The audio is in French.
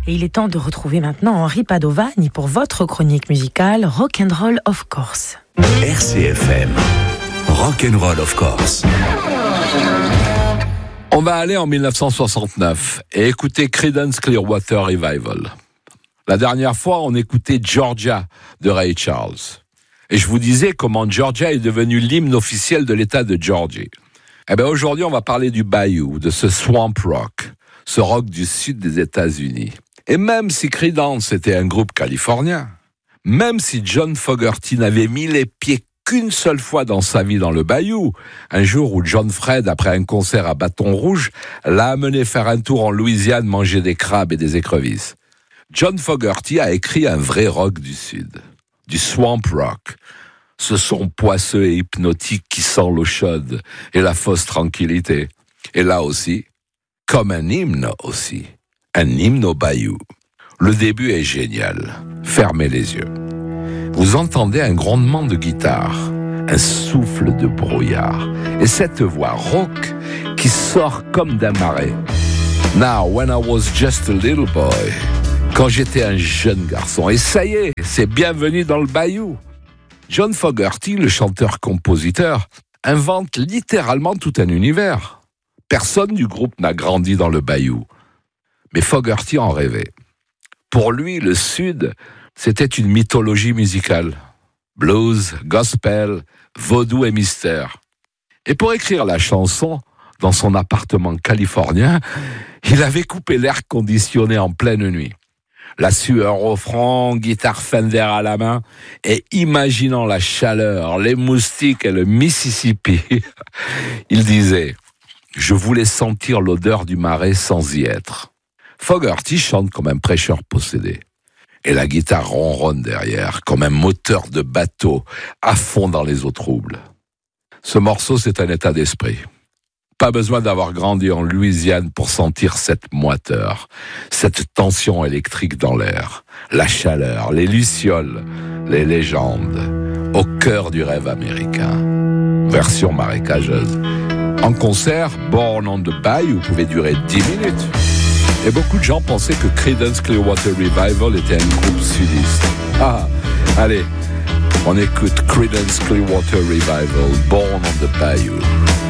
Et il est temps de retrouver maintenant Henri Padovani pour votre chronique musicale Rock'n'Roll of Course. RCFM, Rock'n'Roll of Course. On va aller en 1969 et écouter Creedence Clearwater Revival. La dernière fois, on écoutait Georgia de Ray Charles. Et je vous disais comment Georgia est devenue l'hymne officiel de l'État de Georgie. Eh bien, aujourd'hui, on va parler du Bayou, de ce swamp rock, ce rock du sud des États-Unis. Et même si Creedence était un groupe californien, même si John Fogerty n'avait mis les pieds qu'une seule fois dans sa vie dans le Bayou, un jour où John Fred, après un concert à Bâton Rouge, l'a amené faire un tour en Louisiane manger des crabes et des écrevisses. John Fogerty a écrit un vrai rock du Sud, du swamp rock, ce son poisseux et hypnotique qui sent l'eau chaude et la fausse tranquillité. Et là aussi, comme un hymne aussi, un hymne au Bayou. Le début est génial, fermez les yeux. Vous entendez un grondement de guitare, un souffle de brouillard, et cette voix rauque qui sort comme d'un marais. Now, when I was just a little boy, quand j'étais un jeune garçon, et ça y est, c'est bienvenue dans le Bayou. John Fogerty, le chanteur-compositeur, invente littéralement tout un univers. Personne du groupe n'a grandi dans le Bayou, mais Fogerty en rêvait. Pour lui, le Sud, c'était une mythologie musicale. Blues, gospel, vaudou et mystère. Et pour écrire la chanson, dans son appartement californien, il avait coupé l'air conditionné en pleine nuit. La sueur au front, guitare Fender à la main, et imaginant la chaleur, les moustiques et le Mississippi, il disait « Je voulais sentir l'odeur du marais sans y être ». Fogerty chante comme un prêcheur possédé. Et la guitare ronronne derrière, comme un moteur de bateau, à fond dans les eaux troubles. Ce morceau, c'est un état d'esprit. Pas besoin d'avoir grandi en Louisiane pour sentir cette moiteur, cette tension électrique dans l'air, la chaleur, les lucioles, les légendes, au cœur du rêve américain. Version marécageuse. En concert, Born on the Bayou pouvait durer 10 minutes. Et beaucoup de gens pensaient que Creedence Clearwater Revival était un groupe sudiste. Allez, on écoute Creedence Clearwater Revival, Born on the Bayou.